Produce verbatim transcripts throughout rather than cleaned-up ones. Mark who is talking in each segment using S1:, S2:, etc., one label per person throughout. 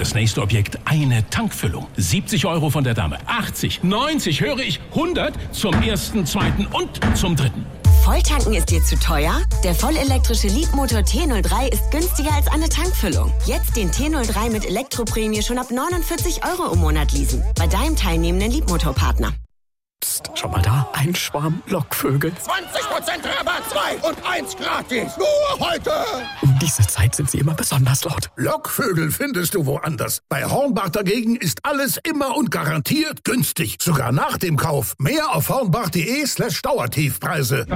S1: das nächste Objekt eine Tankfüllung. siebzig Euro von der Dame. achtzig, neunzig, höre ich, hundert zum ersten, zweiten und zum dritten.
S2: Volltanken ist dir zu teuer? Der vollelektrische Leapmotor T null drei ist günstiger als eine Tankfüllung. Jetzt den T null drei mit Elektroprämie schon ab neunundvierzig Euro im Monat leasen. Bei deinem teilnehmenden Leapmotor-Partner.
S3: Psst, schau mal da, ein Schwarm Lockvögel.
S4: zwanzig Prozent Rabatt, zwei und eins gratis. Nur heute.
S3: Um diese Zeit sind sie immer besonders laut.
S4: Lockvögel findest du woanders. Bei Hornbach dagegen ist alles immer und garantiert günstig. Sogar nach dem Kauf. Mehr auf hornbach.de slash Dauertiefpreise.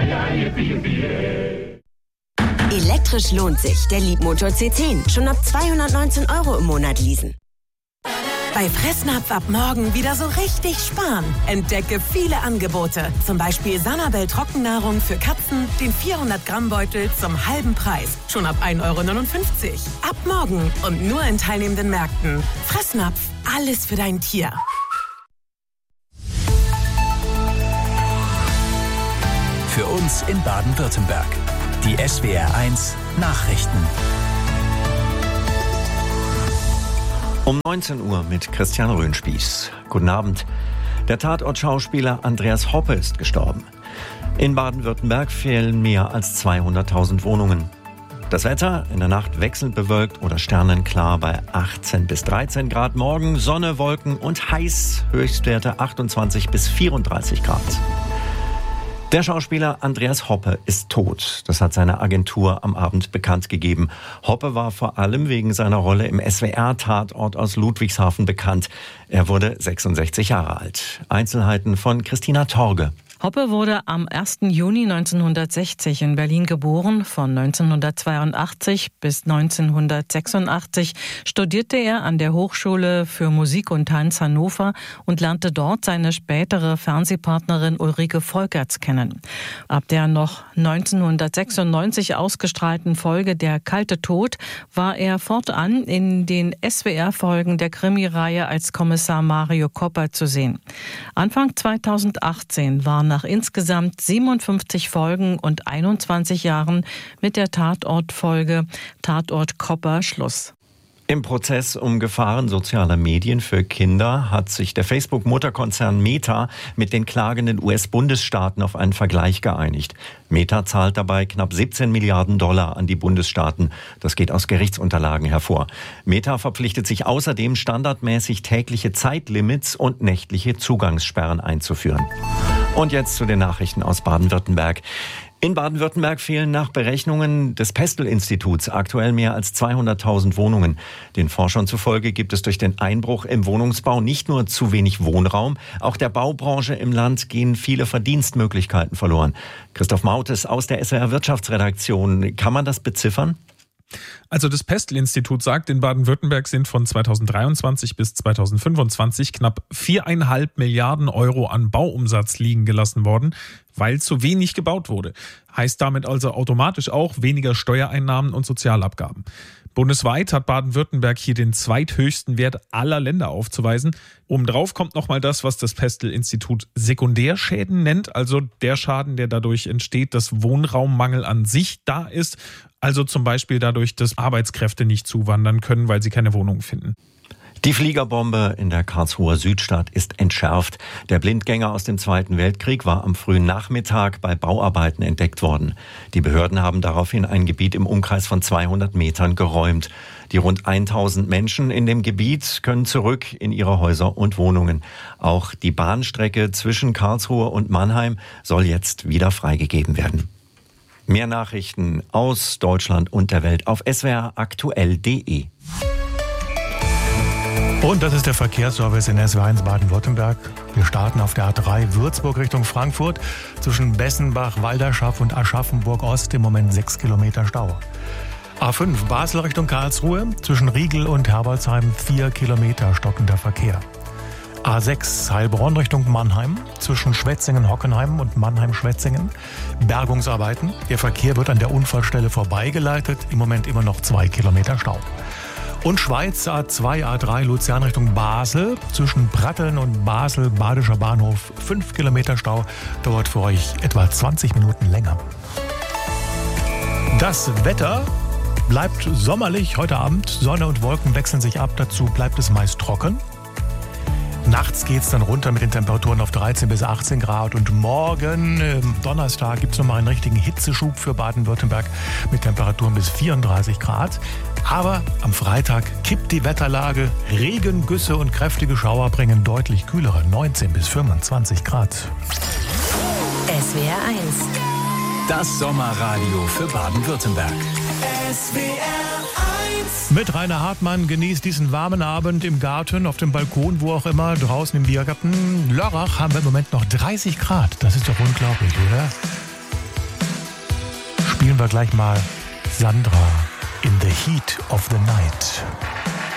S2: Elektrisch lohnt sich. Der Leapmotor C zehn. Schon ab zweihundertneunzehn Euro im Monat leasen.
S5: Bei Fressnapf ab morgen wieder so richtig sparen. Entdecke viele Angebote. Zum Beispiel Sanabel Trockennahrung für Katzen, den vierhundert Gramm Beutel zum halben Preis. Schon ab ein Euro neunundfünfzig. Ab morgen und nur in teilnehmenden Märkten. Fressnapf, alles für dein Tier.
S6: Für uns in Baden-Württemberg. Die S W R eins Nachrichten.
S7: Um neunzehn Uhr mit Christian Röhnspieß. Guten Abend. Der Tatort-Schauspieler Andreas Hoppe ist gestorben. In Baden-Württemberg fehlen mehr als zweihunderttausend Wohnungen. Das Wetter in der Nacht wechselnd bewölkt oder sternenklar bei achtzehn bis dreizehn Grad. Morgen Sonne, Wolken und heiß. Höchstwerte achtundzwanzig bis vierunddreißig Grad. Der Schauspieler Andreas Hoppe ist tot. Das hat seine Agentur am Abend bekannt gegeben. Hoppe war vor allem wegen seiner Rolle im S W R-Tatort aus Ludwigshafen bekannt. Er wurde sechsundsechzig Jahre alt. Einzelheiten von Christina Torge.
S8: Hoppe wurde am ersten Juni neunzehnhundertsechzig in Berlin geboren. Von neunzehnhundertzweiundachtzig bis neunzehnhundertsechsundachtzig studierte er an der Hochschule für Musik und Tanz Hannover und lernte dort seine spätere Fernsehpartnerin Ulrike Volkerts kennen. Ab der noch neunzehnhundertsechsundneunzig ausgestrahlten Folge Der kalte Tod war er fortan in den S W R-Folgen der Krimireihe als Kommissar Mario Kopper zu sehen. Anfang zweitausendachtzehn war nach insgesamt siebenundfünfzig Folgen und einundzwanzig Jahren mit der Tatortfolge Tatort Kopper Schluss.
S7: Im Prozess um Gefahren sozialer Medien für Kinder hat sich der Facebook-Mutterkonzern Meta mit den klagenden U S-Bundesstaaten auf einen Vergleich geeinigt. Meta zahlt dabei knapp siebzehn Milliarden Dollar an die Bundesstaaten. Das geht aus Gerichtsunterlagen hervor. Meta verpflichtet sich außerdem, standardmäßig tägliche Zeitlimits und nächtliche Zugangssperren einzuführen. Und jetzt zu den Nachrichten aus Baden-Württemberg. In Baden-Württemberg fehlen nach Berechnungen des Pestel-Instituts aktuell mehr als zweihunderttausend Wohnungen. Den Forschern zufolge gibt es durch den Einbruch im Wohnungsbau nicht nur zu wenig Wohnraum, auch der Baubranche im Land gehen viele Verdienstmöglichkeiten verloren. Christoph Mautes aus der S W R Wirtschaftsredaktion. Kann man das beziffern?
S9: Also das Pestel-Institut sagt, in Baden-Württemberg sind von zweitausenddreiundzwanzig bis zweitausendfünfundzwanzig knapp viereinhalb Milliarden Euro an Bauumsatz liegen gelassen worden, weil zu wenig gebaut wurde. Heißt damit also automatisch auch weniger Steuereinnahmen und Sozialabgaben. Bundesweit hat Baden-Württemberg hier den zweithöchsten Wert aller Länder aufzuweisen. Obendrauf kommt nochmal das, was das Pestel-Institut Sekundärschäden nennt, also der Schaden, der dadurch entsteht, dass Wohnraummangel an sich da ist, also zum Beispiel dadurch, dass Arbeitskräfte nicht zuwandern können, weil sie keine Wohnung finden.
S7: Die Fliegerbombe in der Karlsruher Südstadt ist entschärft. Der Blindgänger aus dem Zweiten Weltkrieg war am frühen Nachmittag bei Bauarbeiten entdeckt worden. Die Behörden haben daraufhin ein Gebiet im Umkreis von zweihundert Metern geräumt. Die rund tausend Menschen in dem Gebiet können zurück in ihre Häuser und Wohnungen. Auch die Bahnstrecke zwischen Karlsruhe und Mannheim soll jetzt wieder freigegeben werden. Mehr Nachrichten aus Deutschland und der Welt auf s w r aktuell punkt d e.
S10: Und das ist der Verkehrsservice in S W R eins Baden-Württemberg. Wir starten auf der A drei Würzburg Richtung Frankfurt. Zwischen Bessenbach, Walderschaff und Aschaffenburg-Ost im Moment sechs Kilometer Stau. A fünf Basel Richtung Karlsruhe. Zwischen Riegel und Herbolzheim vier Kilometer stockender Verkehr. A sechs Heilbronn Richtung Mannheim. Zwischen Schwetzingen-Hockenheim und Mannheim-Schwetzingen. Bergungsarbeiten. Der Verkehr wird an der Unfallstelle vorbeigeleitet. Im Moment immer noch zwei Kilometer Stau. Und Schweiz A zwei, A drei Luzern Richtung Basel. Zwischen Pratteln und Basel, Badischer Bahnhof, fünf Kilometer Stau. Dauert für euch etwa zwanzig Minuten länger. Das Wetter bleibt sommerlich heute Abend. Sonne und Wolken wechseln sich ab. Dazu bleibt es meist trocken. Nachts geht es dann runter mit den Temperaturen auf dreizehn bis achtzehn Grad. Und morgen, äh, Donnerstag, gibt es nochmal einen richtigen Hitzeschub für Baden-Württemberg mit Temperaturen bis vierunddreißig Grad. Aber am Freitag kippt die Wetterlage. Regen, Güsse und kräftige Schauer bringen deutlich kühlere neunzehn bis fünfundzwanzig Grad.
S2: S W R eins.
S6: Das Sommerradio für Baden-Württemberg.
S11: S W R eins.
S10: Mit Rainer Hartmann genießt diesen warmen Abend im Garten, auf dem Balkon, wo auch immer, draußen im Biergarten. Lörrach haben wir im Moment noch dreißig Grad. Das ist doch unglaublich, oder? Spielen wir gleich mal Sandra in the Heat of the Night.